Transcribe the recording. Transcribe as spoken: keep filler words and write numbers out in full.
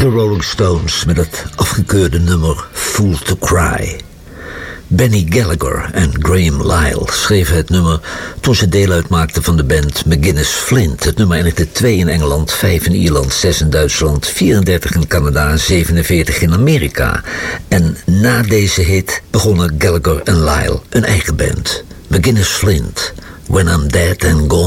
Rolling Stones met het afgekeurde nummer Fool to Cry. Benny Gallagher en Graham Lyle schreven het nummer toen ze deel uitmaakten van de band McGuinness Flint. Het nummer eindigde twee in Engeland, vijf in Ierland, zes in Duitsland, vierendertig in Canada, zevenenveertig in Amerika. En na deze hit begonnen Gallagher en Lyle een eigen band. McGuinness Flint, When I'm Dead and Gone.